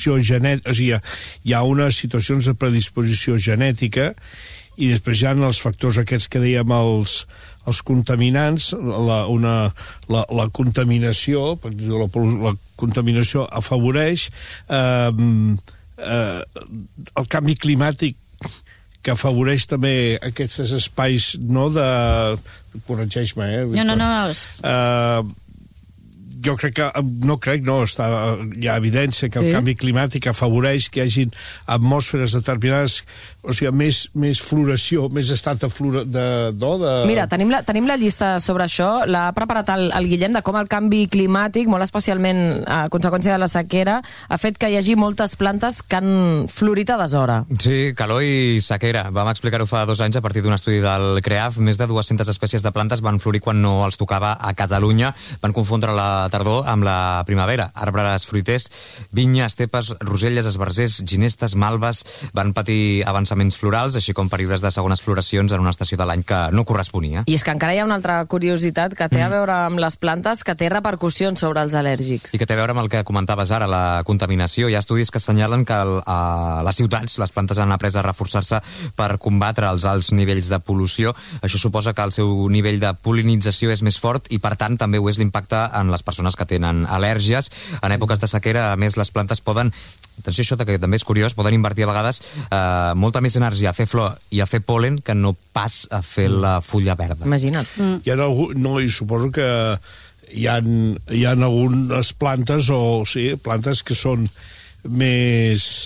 predisposició genètica, o sigui, hi ha unes situacions de predisposició genètica, i després hi ha els factors aquests que dèiem els contaminants, la contaminació, la contaminació afavoreix el canvi climàtic, que afavoreix també aquests espais, no, de... Corregeix-me, jo crec que... hi ha evidència que el canvi climàtic afavoreix que hi hagin atmosferes determinades, o sigui, més floració, més estat de... Mira, tenim la llista sobre això, l'ha preparat el Guillem, de com el canvi climàtic, molt especialment a conseqüència de la sequera, ha fet que hi hagi moltes plantes que han florit a deshora. Sí, calor i sequera. Vam explicar-ho fa 2 anys a partir d'un estudi del CREAF. Més de 200 espècies de plantes van florir quan no els tocava a Catalunya. Van confondre la tardor amb la primavera. Arbres fruiters, vinya, estepes, roselles, esbarzers, ginestes, malves van patir avançaments florals, així com períodes de segones floracions en una estació de l'any que no corresponia. I és que encara hi ha una altra curiositat que té a veure amb les plantes, que té repercussions sobre els al·lèrgics. I que té a veure amb el que comentaves ara, la contaminació. Hi ha estudis que assenyalen que a les ciutats les plantes han après a reforçar-se per combatre els alts nivells de pol·lució. Això suposa que el seu nivell de pol·linització és més fort i, per tant, també ho és l'impacte en les persones que tenen al·lèrgies. En èpoques de sequera, a més, les plantes poden, atenció, això que també és curiós, poden invertir a vegades molta més energia a fer flor i a fer pol·len que no pas a fer la fulla verda. Imagina't. I suposo que hi ha algunes plantes, plantes que són més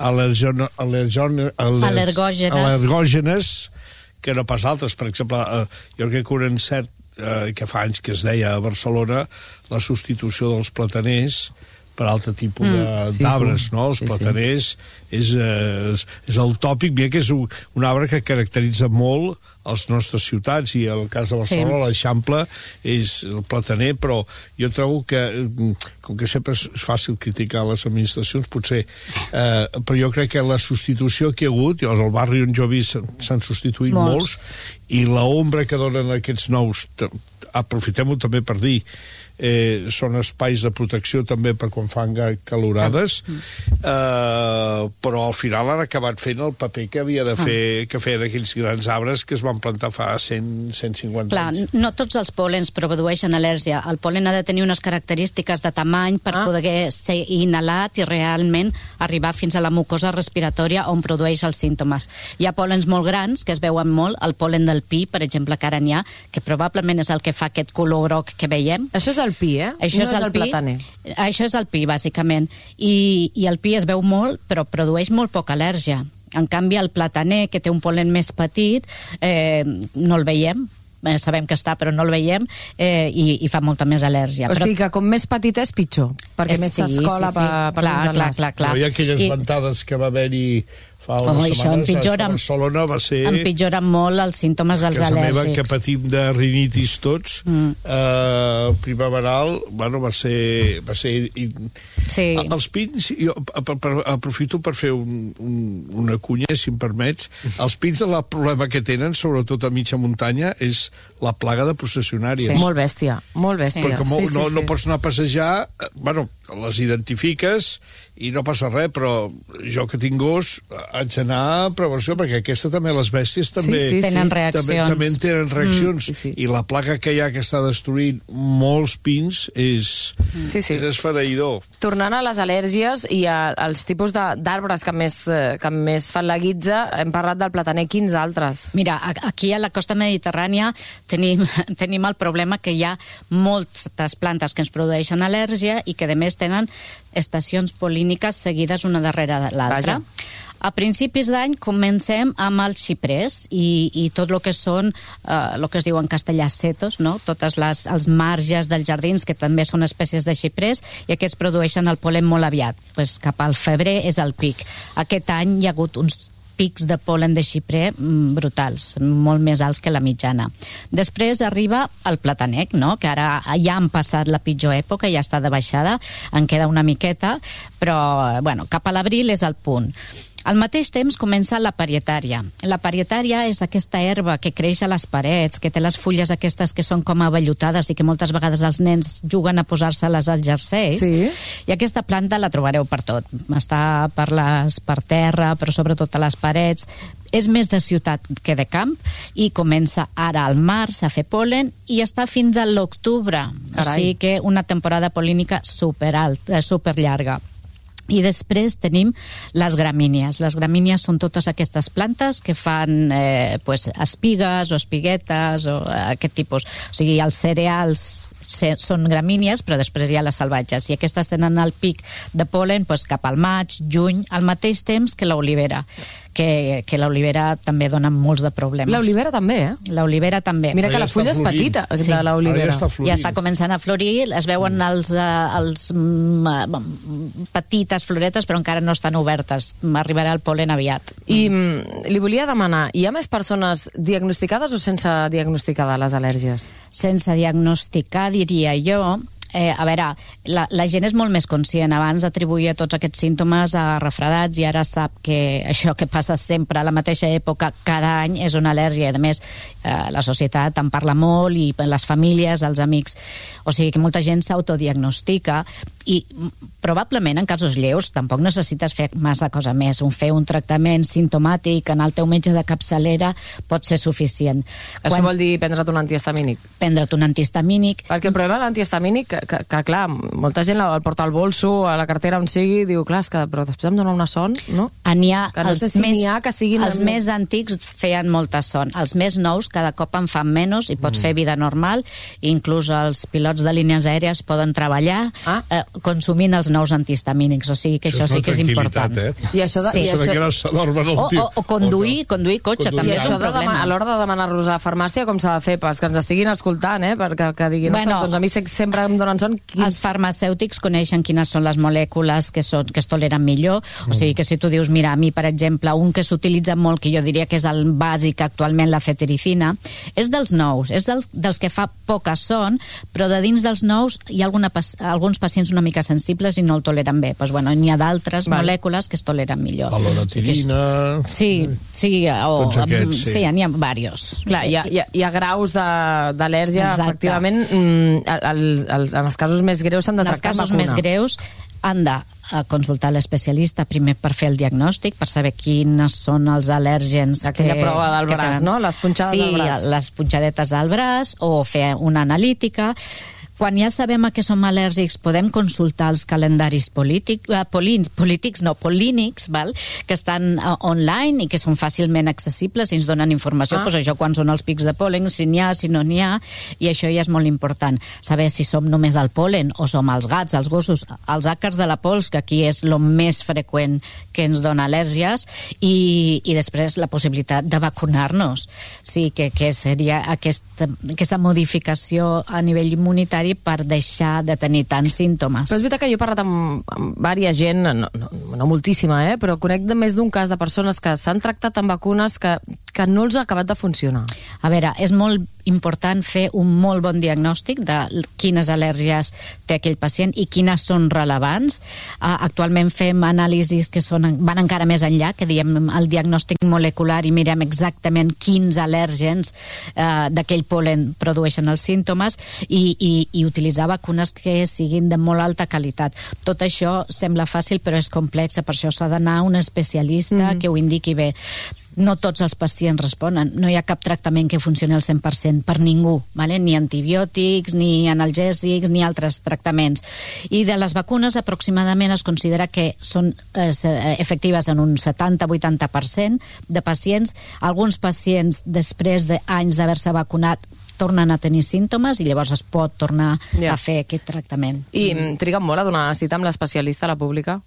al·lergògenes que no pas altres. Per exemple, jo crec que un encert que fa anys que es deia a Barcelona, la substitució dels plataners per altre tipus d'arbres, no? Els plataners és el tòpic, mira que és un arbre que caracteritza molt les nostres ciutats, i el cas de Barcelona, l'Eixample, és el plataner, però jo trobo que, com que sempre és fàcil criticar les administracions, potser, però jo crec que la substitució que hi ha hagut, en el barri on jo he vist s'han substituït molts, i l'ombra que donen aquests nous, aprofitem-ho també per dir, són espais de protecció també per quan fan calorades, però al final han acabat fent el paper que havia de fer, que feien aquells grans arbres que es van plantar fa 150 anys. No tots els pol·lens produeixen al·lèrgia. El pol·len ha de tenir unes característiques de tamany per poder ser inhalat i realment arribar fins a la mucosa respiratòria on produeix els símptomes. Hi ha pol·lens molt grans, que es veuen molt, el pol·len del pi, per exemple, que ara n'hi ha, que probablement és el que fa aquest color groc que veiem. Això és el pi, Això no és el plataner. Això és el pi, bàsicament. I el pi es veu molt, però produeix molt poca al·lèrgia. En canvi, el plataner, que té un pol·len més petit, no el veiem. Sabem que està, però no el veiem, i fa molta més al·lèrgia. O sigui que com més petit és, pitjor, perquè més s'escola per clar. Hi ha aquelles ventades que va haver-hi fa unes setmanes a Barcelona, va ser... Empitjoren molt els símptomes dels al·lèrgics. Casa meva, que patim de rinitis tots, primaveral, bueno, va ser... Els pins, jo aprofito per fer una cunya, si em permets. Els pins, el problema que tenen, sobretot a mitja muntanya, és la plaga de processionàries. Molt bèstia, molt bèstia. Perquè no pots anar a passejar, bueno, les identifiques i no passa res, però jo que tinc gos haig d'anar a prevenció, perquè aquesta també, les bèsties també tenen reaccions. També tenen reaccions. I la plaga que hi ha que està destruint molts pins és esfereïdor. Tornant a les al·lèrgies i als tipus d'arbres que més fan la guitza, hem parlat del plataner, quins altres? Mira, aquí a la costa mediterrània tenim el problema que hi ha moltes plantes que ens produeixen al·lèrgia i que a més tenen estacions pol·líniques seguides una darrere l'altra. A principis d'any comencem amb els xiprers i tot el que són, el que es diu en castellà setos, no? Tots els marges dels jardins, que també són espècies de xiprers, i aquests produeixen el pol·len molt aviat. Pues cap al febrer és el pic. Aquest any hi ha hagut uns pics de pol·len de xiprer brutals, molt més alts que la mitjana. Després arriba el platanec, no? Que ara ja han passat la pitjor època, ja està de baixada, en queda una miqueta, però bueno, cap a l'abril és el punt. Al mateix temps comença la parietària. La parietària és aquesta herba que creix a les parets, que té les fulles aquestes que són com avellutades i que moltes vegades els nens juguen a posar-se-les als jerseis. Sí. I aquesta planta la trobareu per tot. Està per terra, però sobretot a les parets. És més de ciutat que de camp i comença ara al març a fer pol·len i està fins a l'octubre. O sigui que una temporada pol·línica super llarga. I després tenim les gramínies. Les gramínies són totes aquestes plantes que fan espigues o espiguetes o aquest tipus. O sigui, els cereals són gramínies, però després hi ha les salvatges. I aquestes tenen el pic de pol·len cap al maig, juny, al mateix temps que l'olivera. Que l'olivera també dona molts de problemes. L'olivera també, L'olivera també. Mira que la fulla és petita, de l'olivera. Ja està començant a florir, es veuen els petites floretes, però encara no estan obertes. Arribarà el pol·len aviat. I li volia demanar, hi ha més persones diagnosticades o sense diagnosticar de les al·lèrgies? Sense diagnosticar, diria jo. A veure, la gent és molt més conscient. Abans atribuïa tots aquests símptomes a refredats i ara sap que això que passa sempre a la mateixa època cada any és una al·lèrgia. A més, la societat en parla molt i les famílies, els amics. O sigui que molta gent s'autodiagnostica i probablement en casos lleus tampoc necessites fer massa cosa més. Fer un tractament simptomàtic en el teu metge de capçalera pot ser suficient. Això vol dir prendre't un antihistamínic? Prendre't un antihistamínic. Perquè el problema de l'antihistamínic, que clar, molta gent el porta al bolso, a la cartera on sigui, diu, clar, però després em dona una son, no? Els més antics feien molta son. Els més nous cada cop en fan menys i pots fer vida normal. Inclús els pilots de línies aèries poden treballar consumint els nous antihistamínics. O sigui que això sí que és important. I això o conduir cotxe també és un problema. A l'hora de demanar-los a la farmàcia, com s'ha de fer? Pels que ens estiguin escoltant, perquè diguin, doncs a mi sempre em donen son. Els farmacèutics coneixen quines són les molècules que es toleren millor. O sigui que si tu dius, mira, a mi, per exemple, un que s'utilitza molt, que jo diria que és el bàsic actualment, la cetiricina, és dels nous, és dels que fa poca son, però de dins dels nous hi ha alguns pacients una mica sensibles i no el toleren bé. Doncs n'hi ha d'altres molècules que es toleren millor. La loratadina... Sí, n'hi ha diversos. Clar, hi ha graus d'al·lèrgia, efectivament, en els casos més greus s'han de tractar amb vacuna. En els casos més greus han de consultar l'especialista primer per fer el diagnòstic, per saber quins són els al·lèrgens. Aquella prova del braç, no? Les punxades al braç. Sí, les punxadetes al braç, o fer una analítica. Quan ja sabem a què som al·lèrgics, podem consultar els calendaris polínics, que estan online i que són fàcilment accessibles i ens donen informació, això quan són els pics de pol·len, si n'hi ha, si no n'hi ha, i això ja és molt important. Saber si som només el pol·len o som els gats, els gossos, els àcars de la pols, que aquí és el més freqüent que ens dona al·lèrgies, i després la possibilitat de vacunar-nos. Sí, que seria aquesta modificació a nivell immunitari per deixar de tenir tants símptomes. Però és veritat que jo he parlat amb diversa gent, no moltíssima, però conec de més d'un cas de persones que s'han tractat amb vacunes que no els ha acabat de funcionar. A veure, és molt important fer un molt bon diagnòstic de quines al·lèrgies té aquell pacient i quines són rellevants. Actualment fem anàlisis que van encara més enllà, que diem el diagnòstic molecular i mirem exactament quins al·lèrgens d'aquell pol·len produeixen els símptomes i utilitzar vacunes que siguin de molt alta qualitat. Tot això sembla fàcil, però és complex, per això s'ha d'anar a un especialista que ho indiqui bé. No tots els pacients responen. No hi ha cap tractament que funcioni al 100% per ningú, ni antibiòtics, ni analgèsics, ni altres tractaments. I de les vacunes, aproximadament es considera que són efectives en un 70-80% de pacients. Alguns pacients, després d'anys d'haver-se vacunat, tornen a tenir símptomes i llavors es pot tornar a fer aquest tractament. I triguen molt a donar cita amb l'especialista a la pública?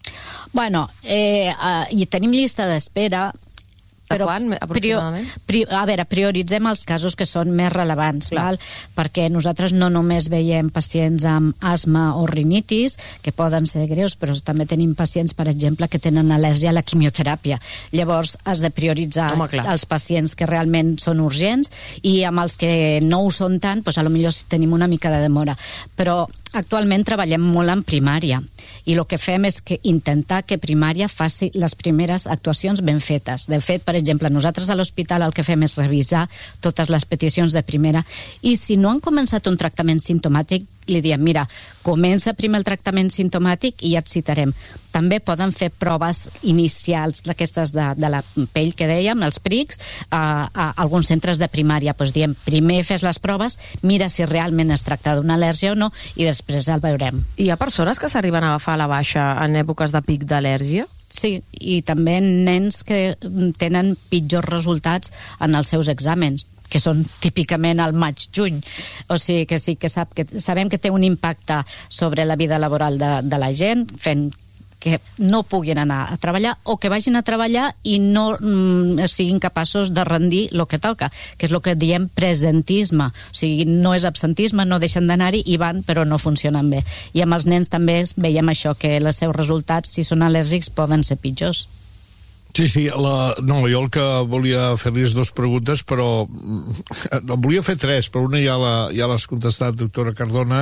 I tenim llista d'espera. Però quan, aproximadament? A veure, prioritzem els casos que són més rellevants, perquè nosaltres no només veiem pacients amb asma o rinitis, que poden ser greus, però també tenim pacients, per exemple, que tenen al·lèrgia a la quimioteràpia. Llavors, has de prioritzar els pacients que realment són urgents i amb els que no ho són tant, a lo millor tenim una mica de demora. Però Actualment treballem molt en primària i el que fem és intentar que primària faci les primeres actuacions ben fetes. De fet, per exemple, nosaltres a l'hospital el que fem és revisar totes les peticions de primera i si no han començat un tractament simptomàtic, li diem, mira, comença primer el tractament simptomàtic i ja et citarem. També poden fer proves inicials d'aquestes de la pell que dèiem, els PRICs, a alguns centres de primària. Doncs diem, primer fes les proves, mira si realment es tracta d'una al·lèrgia o no i després el veurem. Hi ha persones que s'arriben a agafar a la baixa en èpoques de pic d'al·lèrgia? Sí, i també nens que tenen pitjors resultats en els seus exàmens, que són típicament al maig-juny. O sigui que sí que sabem que té un impacte sobre la vida laboral de la gent, fent que no puguin anar a treballar o que vagin a treballar i no siguin capaços de rendir el que toca, que és el que diem presentisme. O sigui, no és absentisme, no deixen d'anar-hi i van, però no funcionen bé. I amb els nens també veiem això, que els seus resultats, si són al·lèrgics, poden ser pitjors. Sí, jo el que volia fer-li és 2 preguntes, però volia fer 3, però una ja l'has contestat, doctora Cardona,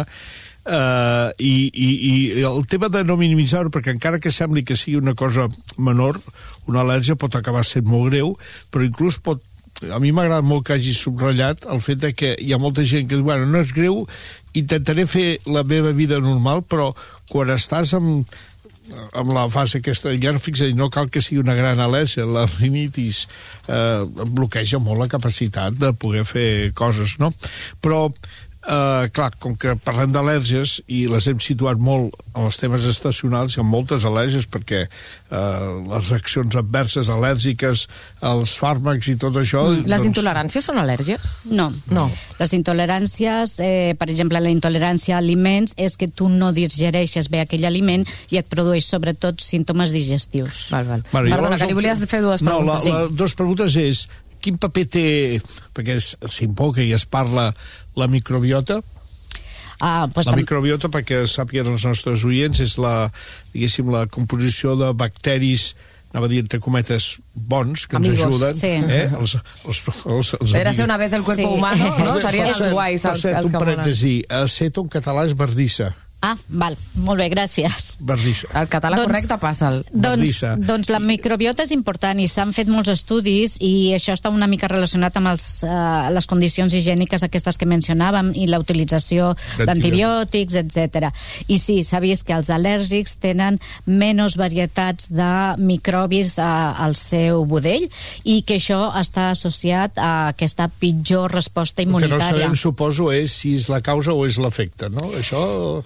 i el tema de no minimitzar-ho, perquè encara que sembli que sigui una cosa menor, una al·lèrgia pot acabar sent molt greu, però inclús pot... A mi m'agrada molt que hagi subratllat el fet de que hi ha molta gent que diu, bueno, no és greu, intentaré fer la meva vida normal, però quan estàs amb la fase aquesta, ja no fixa, no cal que sigui una gran al·lèrgia, la rinitis bloqueja molt la capacitat de poder fer coses, no? Però clar, com que parlem d'al·lèrgies i les hem situat molt en els temes estacionals, hi ha moltes al·lèrgies perquè les reaccions adverses al·lèrgiques, els fàrmacs i tot això... Les intoleràncies són al·lèrgies? No. Les intoleràncies, per exemple, la intolerància a aliments és que tu no digereixes bé aquell aliment i et produeix sobretot símptomes digestius. Val. Perdona, que li volies fer 2 preguntes. No, 2 preguntes és quin paper té, perquè s'invoca i es parla, la microbiota? La microbiota, perquè sàpiguen els nostres oients, és la composició de bacteris, anava a dir entre cometes, bons, que ens ajuden. Sí. Era ser una vez el cuerpo humano, no? Serien els guais. Per cert, un parèntesi, aceto en català és bardissa. Ah, val, molt bé, gràcies. Bardissa. El català correcte passa'l. Doncs la microbiota és important i s'han fet molts estudis i això està una mica relacionat amb les condicions higièniques aquestes que mencionàvem i la utilització d'antibiòtics, etc. I sí, s'ha vist que els al·lèrgics tenen menys varietats de microbis al seu budell i que això està associat a aquesta pitjor resposta immunitària. El que no sabem, suposo, és si és la causa o és l'efecte, no? Això...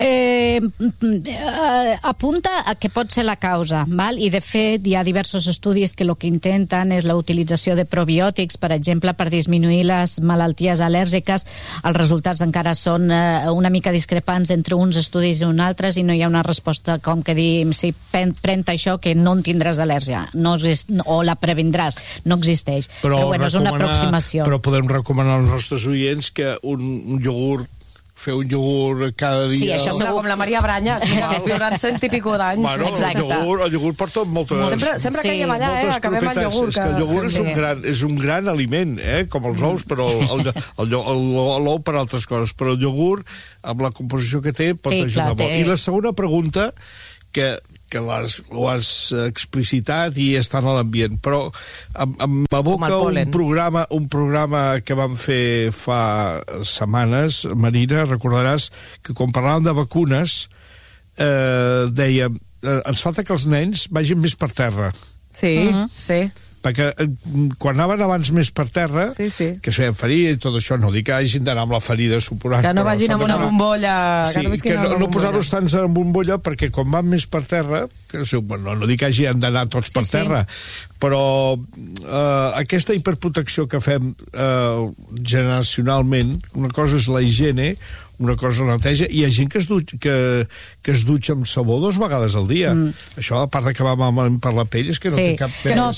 apunta a que pot ser la causa, val? I de fet hi ha diversos estudis que el que intenten és la utilització de probiòtics, per exemple, per disminuir les malalties al·lèrgiques. Els resultats encara són una mica discrepants entre uns estudis i uns altres i no hi ha una resposta com que dir si pren això que no en tindràs al·lèrgia o la previndràs, no existeix. Però bueno, és una aproximació. Però podem recomanar als nostres oients que un iogurt, fer un iogurt cada dia... Sí, això segur. Com la Maria Branyes, durant 100 i pico d'anys. Bueno, el iogurt porta moltes... Sempre caiem allà, acabem el iogurt. El iogurt és un gran aliment, com els ous, però l'ou per altres coses. Però el iogurt, amb la composició que té, pot ajudar molt. I la segona pregunta, que ho has explicitat i està en l'ambient, però m'aboca un programa que vam fer fa setmanes, Marina, recordaràs que quan parlàvem de vacunes dèiem, ens falta que els nens vagin més per terra. Sí, sí. Perquè quan anaven abans més per terra, que es feien ferida i tot això, no dic que hagin d'anar amb la ferida suporant. Que no vagin amb una bombolla. Que no posar-los tants en bombolla, perquè quan van més per terra, no dic que hagin d'anar tots per terra, però aquesta hiperprotecció que fem generacionalment, una cosa és la higiene, una cosa la neteja, i hi ha gent que es dutxa amb sabó 2 vegades al dia. Això, a part d'acabar malament per la pell, és que no té cap...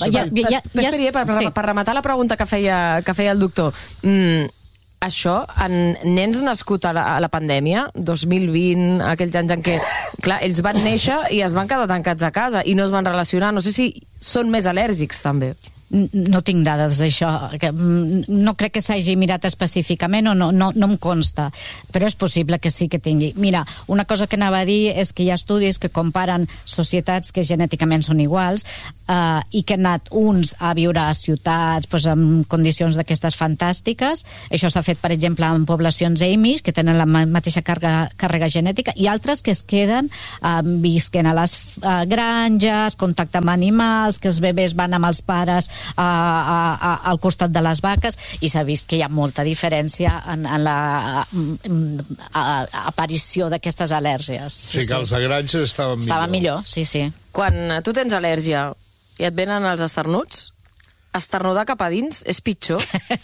Per rematar la pregunta que feia el doctor, això, en nens nascut a la pandèmia, 2020, aquells anys en què, clar, ells van néixer i es van quedar tancats a casa i no es van relacionar, no sé si són més al·lèrgics, també. no tinc dades d'això. No crec que s'hagi mirat específicament o no em consta, però és possible que sí que tingui. Mira, una cosa que anava a dir és que hi ha estudis que comparen societats que genèticament són iguals i que han anat uns a viure a ciutats amb condicions d'aquestes fantàstiques. Això s'ha fet, per exemple, en poblacions Amish, que tenen la mateixa càrrega genètica, i altres que es queden visquen a les granges, contacte amb animals, que els bebès van amb els pares al costat de les vaques, i s'ha vist que hi ha molta diferència en la aparició d'aquestes al·lèrgies. Sí, que els de granges estaven millor. Estaven millor, sí. Quan tu tens al·lèrgia i et venen els esternuts, esternudar cap a dins és pitjor?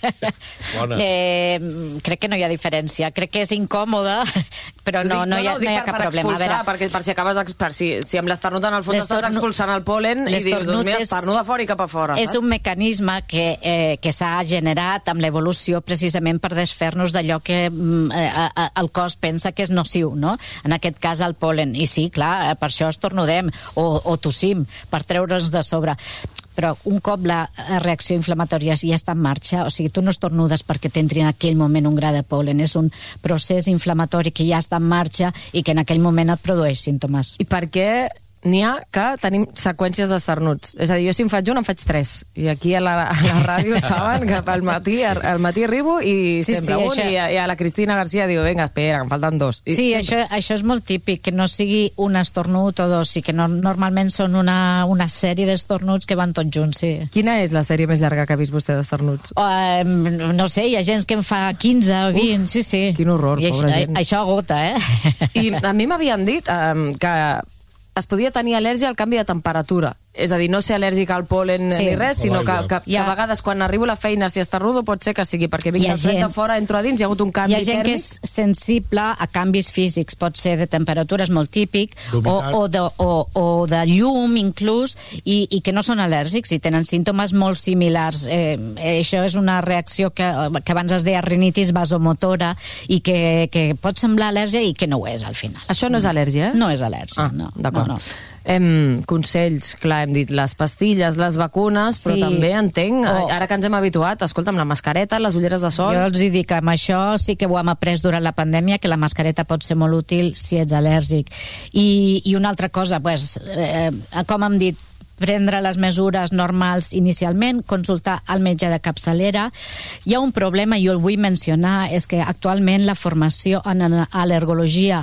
Crec que no hi ha diferència. Crec que és incòmode, però no hi ha cap problema. Expulsar, perquè per si acabes... Si amb l'esternut en el fons estàs expulsant el polen i dius, doncs mira, esternuda fora i cap a fora. És un mecanisme que s'ha generat amb l'evolució precisament per desfer-nos d'allò que el cos pensa que és nociu, no? En aquest cas el polen. I sí, clar, per això estornudem o tossim, per treure'ns de sobre. Però un cop la reacció inflamatòria ja està en marxa, o sigui, tu no estornudes perquè t'entri en aquell moment un gra de pol·len, és un procés inflamatori que ja està en marxa i que en aquell moment et produeix símptomes. I per què n'hi ha que tenim seqüències d'esternuts? És a dir, jo si en faig un, en faig 3. I aquí a la ràdio saben que al matí arribo i sempre un, i a la Cristina García diu, vinga, espera, que em falten 2. Sí, això és molt típic, que no sigui un estornut o 2, i que normalment són una sèrie d'estornuts que van tots junts, sí. Quina és la sèrie més llarga que ha vist vostè d'estornuts? No sé, hi ha gent que en fa 15 o 20, sí. Quin horror, pobra gent. Això agota, I a mi m'havien dit que es podia tenir al·lèrgia al canvi de temperatura. És a dir, no ser al·lèrgic al polen ni res, sinó que a vegades quan arribo a la feina, si estornudo, pot ser que sigui perquè vinc al fred de fora, entro a dins, hi ha hagut un canvi tèrmic. Hi ha gent que és sensible a canvis físics, pot ser de temperatura, és molt típic, o de llum inclús, i que no són al·lèrgics i tenen símptomes molt similars. Això és una reacció que abans es deia rinitis vasomotora i que pot semblar al·lèrgia i que no ho és al final. Això no és al·lèrgia, eh? No és al·lèrgia, no. D'acord. Consells, clar, hem dit les pastilles, les vacunes, però també entenc, ara que ens hem habituat, escolta'm, la mascareta, les ulleres de sol... Jo els dic que amb això sí que ho hem après durant la pandèmia, que la mascareta pot ser molt útil si ets al·lèrgic. I una altra cosa, com hem dit, prendre les mesures normals inicialment, consultar el metge de capçalera. Hi ha un problema, i jo el vull mencionar, és que actualment la formació en al·lergologia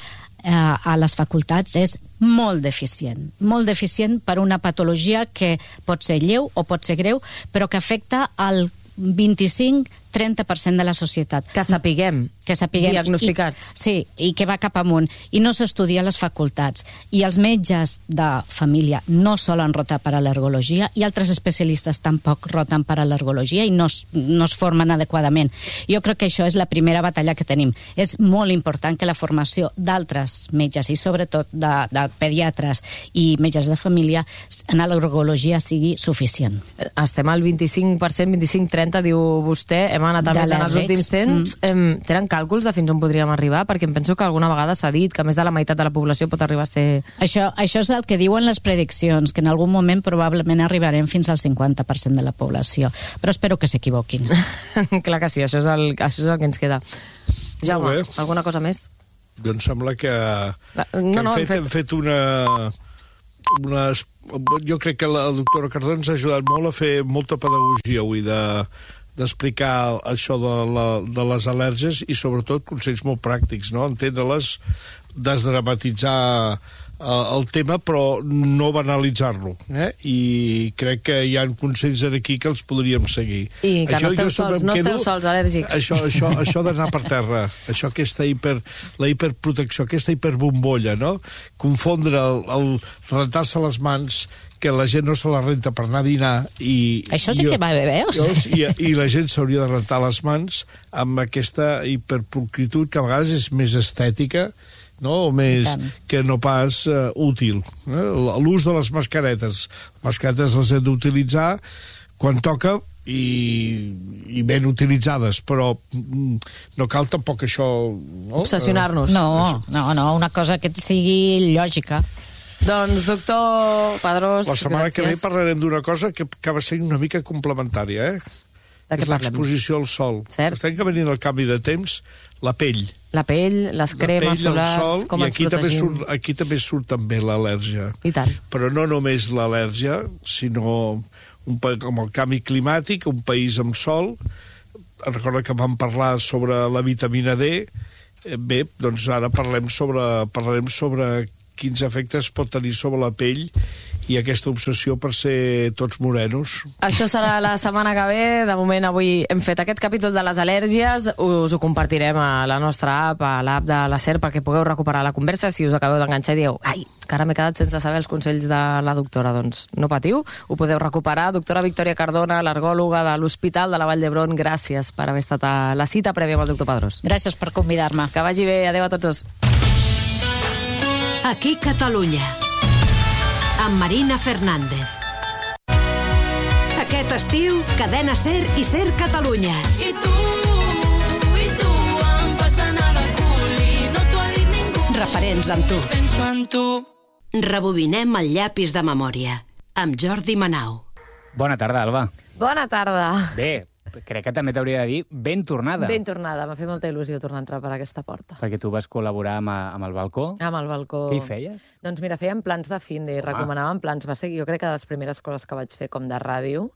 a les facultats és molt deficient per una patologia que pot ser lleu o pot ser greu, però que afecta el 25-30% de la societat. Que sapiguem. Diagnosticats. Sí, i que va cap amunt. I no s'estudia a les facultats. I els metges de família no solen rotar per al·lergologia, i altres especialistes tampoc roten per al·lergologia i no es formen adequadament. Jo crec que això és la primera batalla que tenim. És molt important que la formació d'altres metges, i sobretot de pediatres i metges de família, en al·lergologia sigui suficient. Estem al 25%, 25-30%, diu vostè, hem anat a més en els últims temps. Tenen càlculs de fins on podríem arribar? Perquè em penso que alguna vegada s'ha dit que més de la meitat de la població pot arribar a ser... Això és el que diuen les prediccions, que en algun moment probablement arribarem fins al 50% de la població. Però espero que s'equivoquin. Clar que sí, això és el que ens queda. Jaume, alguna cosa més? Jo em sembla que hem fet una... Jo crec que la doctora Cardó ens ha ajudat molt a fer molta pedagogia avui d'explicar això de les al·lèrgies, i sobretot consells molt pràctics, no? Entendre-les, desdramatitzar el tema, però no banalitzar-lo, i crec que hi ha consells aquí que els podríem seguir. I que no esteu sols al·lèrgics. Això d'anar per terra, això, la hiperprotecció, aquesta hiperbombolla, no? Confondre el rentar-se les mans, que la gent no se la renta per anar a dinar, això sí que va bé, veus? I la gent s'hauria de rentar les mans amb aquesta hiperprocritud, que a vegades és més estètica, no? O més que no pas útil. L'ús de les mascaretes. Les mascaretes les hem d'utilitzar quan toca i ben utilitzades, però no cal tampoc això... Obsessionar-nos. No, una cosa que sigui lògica. Doncs, doctor Padrós, La setmana que ve gràcies. parlarem d'una cosa que acaba sent una mica complementària, De què és parlem? l'exposició al sol. Cert. Estem que venint el canvi de temps, la pell. La pell, les cremes solars, sol, com i ens aquí protegim. aquí també surt també l'al·lèrgia. I tant. Però no només l'al·lèrgia, sinó com el canvi climàtic, un país amb sol. Recorda que vam parlar sobre la vitamina D. Bé, doncs ara parlarem sobre quins efectes pot tenir sobre la pell i aquesta obsessió per ser tots morenos. Això serà la setmana que ve. De moment, avui hem fet aquest capítol de les al·lèrgies. Us ho compartirem a la nostra app, a l'app de la SER, perquè pugueu recuperar la conversa. Si us acabeu d'enganxar i dieu, ai, que ara m'he quedat sense saber els consells de la doctora, doncs no patiu, ho podeu recuperar. Doctora Victòria Cardona, alergòloga de l'Hospital de la Vall d'Hebron, gràcies per haver estat a la cita prèvia amb el doctor Padrós. Gràcies per convidar-me. Que vagi bé. Adéu a tots dos. Aquí Catalunya, amb Marina Fernández. Aquest estiu, Cadena SER i SER Catalunya. I tu, em fas anar de cul i no t'ho ha dit ningú. Referents amb tu. Penso en tu. Rebobinem el llapis de memòria, amb Jordi Manau. Bona tarda, Alba. Bona tarda. Bé, crec que també t'hauria de dir ben tornada. Ben tornada. M'ha fet molta il·lusió tornar a entrar per aquesta porta. Perquè tu vas col·laborar amb el balcó. Amb el balcó. Què hi feies? Doncs mira, fèiem plans de fin de, recomanàvem plans. Va ser, jo crec que de les primeres coses que vaig fer com de ràdio,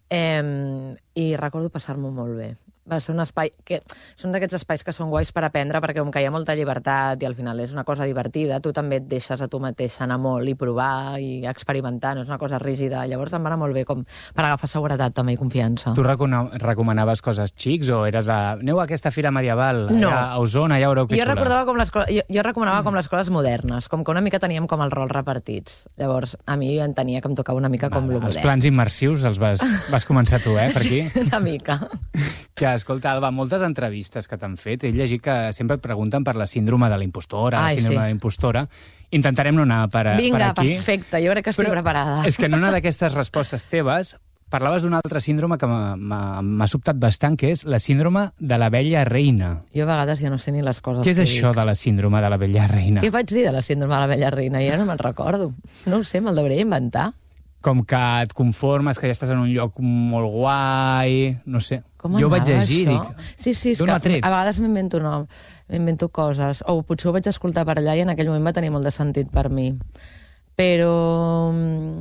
i recordo passar-m'ho molt bé. Va ser un espai que són d'aquests espais que són guais per aprendre, perquè com que hi ha molta llibertat i al final és una cosa divertida, tu també et deixes a tu mateix anar molt i provar i experimentar, no és una cosa rígida. Llavors em va anar molt bé com per agafar seguretat també i confiança. Tu recomanaves coses xics o eres de... Aneu a aquesta fira medieval, No. a Osona, ja veureu que Jo xula. jo recomanava com les coses modernes, com que una mica teníem com els rols repartits. Llavors, a mi em tenia que em tocava una mica com lo Els modern. plans immersius els vas començar tu, per aquí? Sí, una mica. Que, escolta, Alba, moltes entrevistes que t'han fet, he llegit que sempre et pregunten per la síndrome de la impostora, Ai, la síndrome sí. de la impostora. Intentarem no anar per Vinga, aquí. perfecte, jo crec que estic preparada. És que en una d'aquestes respostes teves parlaves d'un altre síndrome que m'ha sobtat bastant, que és la síndrome de la vella reina. Jo a vegades ja no sé ni les coses Què és que això dic. de la síndrome de la vella reina? Què vaig dir de la síndrome de la vella reina? Ja no me'n recordo. No ho sé, me'l devia inventar. Com que et conformes, que ja estàs en un lloc molt guai, no sé. Com Jo ho vaig anava, llegir, això? dic... Sí, és d'on que ha tret? a vegades m'invento coses, o potser ho vaig escoltar per allà i en aquell moment va tenir molt de sentit per mi. Però...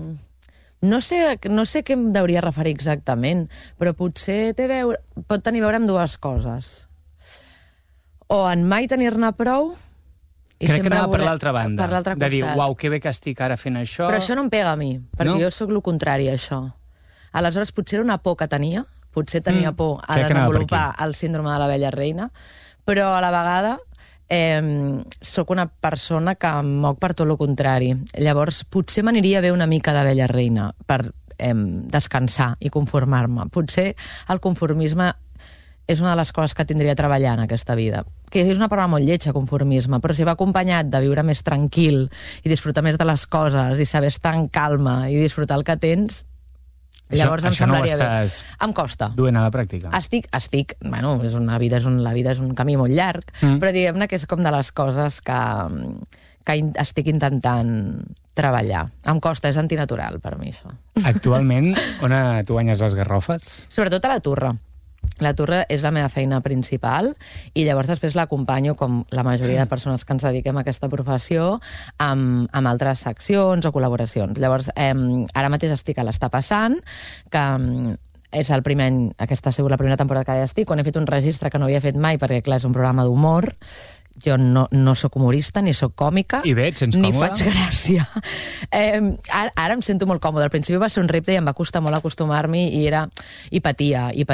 No sé què em hauria referir exactament, però potser pot tenir a veure amb dues coses. O en mai tenir-ne prou... i Crec que sempre anava per voler- l'altra banda. Per l'altre de dir, costat. uau, que bé que estic ara fent això... Però això no em pega a mi, perquè No? jo sóc el contrari a això. Aleshores, potser era una por que tenia, potser tenia por a crec que anava per desenvolupar el síndrome de la vella reina, però a la vegada sóc una persona que em moc per tot el contrari. Llavors, potser m'aniria bé una mica de vella reina per descansar i conformar-me. Potser el conformisme és una de les coses que tindria a treballar en aquesta vida. Que és una paraula molt lletja, conformisme, però si va acompanyat de viure més tranquil i disfrutar més de les coses i saber estar en calma i disfrutar el que tens, llavors em això no ho semblaria bé. estàs Em costa. duent a la pràctica. Bueno, la vida és un camí molt llarg, però diguem-ne que és com de les coses que estic intentant treballar. Em costa, és antinatural per mi, això. Actualment, on tu guanyes les garrofes? Sobretot a la Torre. La Torre és la meva feina principal i llavors després l'acompanyo, com la majoria de persones que ens dediquem a aquesta professió, amb altres seccions o col·laboracions. Llavors, ara mateix estic a l'Està Passant, que és el primer any, aquesta ha sigut la primera temporada que ja estic, on he fet un registre que no havia fet mai, perquè clar, és un programa d'humor. Jo no sóc humorista, ni sóc còmica, I bé, et sents ni còmoda? faig gràcia. Ara em sento molt còmoda. Al principi va ser un repte i em va costar molt acostumar-m'hi i patia i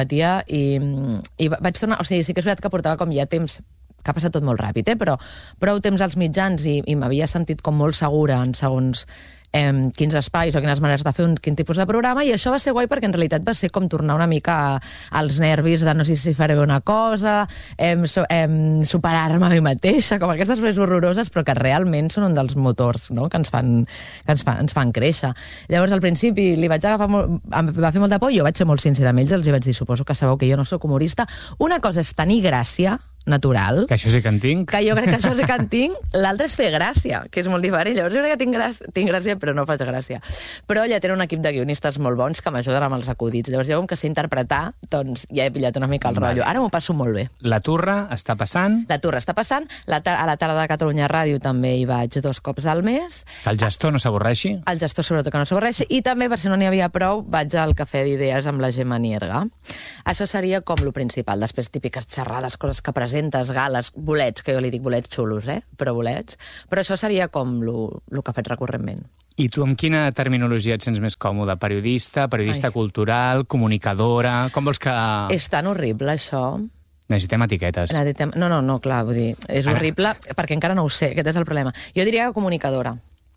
vaig tornar... O sigui, sí que és veritat que portava com ja temps, que ha passat tot molt ràpid, però prou temps als mitjans i m'havia sentit com molt segura en segons quins espais o quines maneres de fer quin tipus de programa, i això va ser guai perquè en realitat va ser com tornar una mica als nervis de no sé si faré una cosa, superar-me a mi mateixa, com aquestes coses horroroses, però que realment són un dels motors, no?, que ens fan créixer. Llavors, al principi li vaig agafar em va fer molta por, jo vaig ser molt sincera amb ells, els hi vaig dir, suposo que sabeu que jo no sóc humorista. Una cosa és tenir gràcia natural. Que això sí que en tinc. Que jo crec que això sí que en tinc. L'altre és fer gràcia, que és molt diferent. Llavors jo crec que tinc gràcia, però no faig gràcia. Però ja tenen un equip de guionistes molt bons que m'ajuden amb els acudits. Llavors jo, com que sé interpretar, doncs ja he pillat una mica el rotllo. Ara m'ho passo molt bé. La Turra està passant. La Turra està passant. A la tarda de Catalunya Ràdio també hi vaig 2 cops al mes. Que el gestor no s'avorreixi. El gestor sobretot que no s'avorreixi. I també, per si no n'hi havia prou, vaig al Cafè d'Idees amb la Gemma Nierga. Això seria com lo principal. Després, típiques xerrades, coses que presentes, gales, bolets, que jo li dic bolets xulos, però bolets. Però això seria com lo que faig recurrentment. I tu amb quina terminologia et sents més còmode? Periodista cultural, comunicadora... Com vols que... És tan horrible, això. Necessitem etiquetes. No, clar, vull dir, és horrible perquè encara no ho sé, aquest és el problema. Jo diria que comunicadora.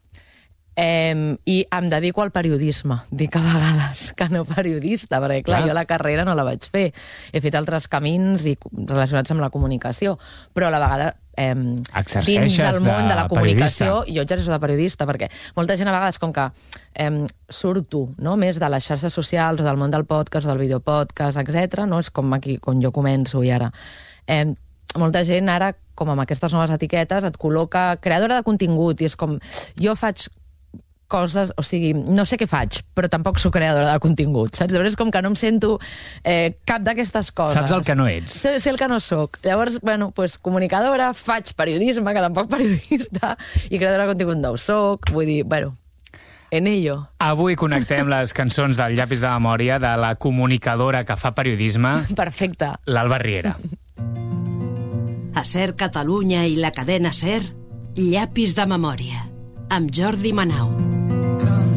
I em dedico al periodisme, dic a vegades que no periodista, perquè clar, jo la carrera no la vaig fer. He fet altres camins relacionats amb la comunicació, però a la vegada dins del món de la comunicació jo exerceixo de periodista, perquè molta gent a vegades com que surto més de les xarxes socials o del món del podcast o del videopodcast, etc. No és com aquí, com jo començo i ara. Molta gent ara, com amb aquestes noves etiquetes, et col·loca creadora de contingut i és com, jo faig coses, o sigui, no sé què faig, però tampoc soc creadora de contingut, saps? Llavors és com que no em sento cap d'aquestes coses. Saps el que no ets. Sé el que no soc. Llavors, bueno, pues, comunicadora, faig periodisme, que tampoc periodista, i creadora de contingut no ho soc, vull dir, bueno, en ello. Avui connectem les cançons del Llapis de Memòria de la comunicadora que fa periodisme. Perfecte. L'Alba Riera. A SER Catalunya i la cadena SER, Llapis de Memòria, amb Jordi Manau.